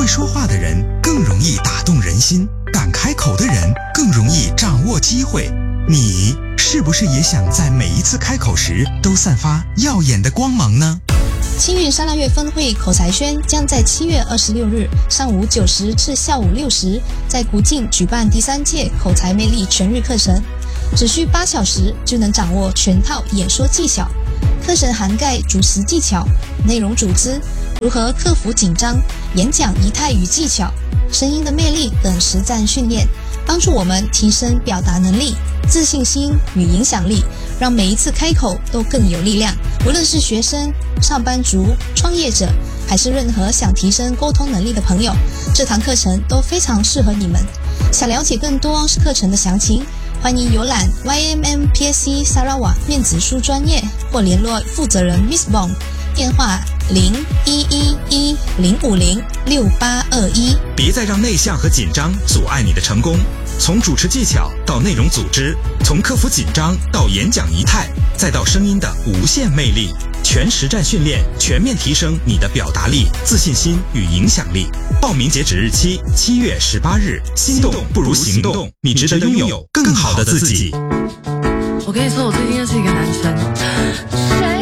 会说话的人更容易打动人心，敢开口的人更容易掌握机会。你是不是也想在每一次开口时都散发耀眼的光芒呢？ 青云沙拉越分会口才轩将在7月26日上午9时至下午6时，在古晋举办第3届口才魅力全日课程，只需8小时就能掌握全套演说技巧。课程涵盖主持技巧、内容组织、如何克服紧张、演讲仪态与技巧、声音的魅力等实战训练，帮助我们提升表达能力、自信心与影响力，让每一次开口都更有力量。无论是学生、上班族、创业者，还是任何想提升沟通能力的朋友，这堂课程都非常适合你们。想了解更多课程的详情，欢迎浏览 YMMPSC Sarawak 面子书专页，或联络负责人 Miss Bong， 电话0111-050-6821。 别再让内向和紧张阻碍你的成功。从主持技巧到内容组织，从克服紧张到演讲仪态，再到声音的无限魅力，全实战训练，全面提升你的表达力、自信心与影响力。报名截止日期7月18日。心动不如行动，你值得拥有更好的自己。 我跟你说，我最近认识一个男生。